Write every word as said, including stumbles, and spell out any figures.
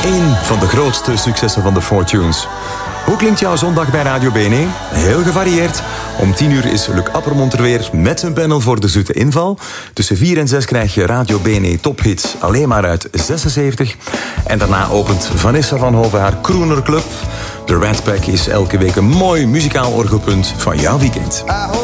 Eén van de grootste successen van de Fortunes. Hoe klinkt jouw zondag bij Radio B N E? Heel gevarieerd. Om tien uur is Luc Appermont er weer met zijn panel voor de zoete inval. Tussen vier en zes krijg je Radio B N E tophits alleen maar uit zesenzeventig. En daarna opent Vanessa van Hoven haar Crooner Club. De Rat Pack is elke week een mooi muzikaal orgelpunt van jouw weekend.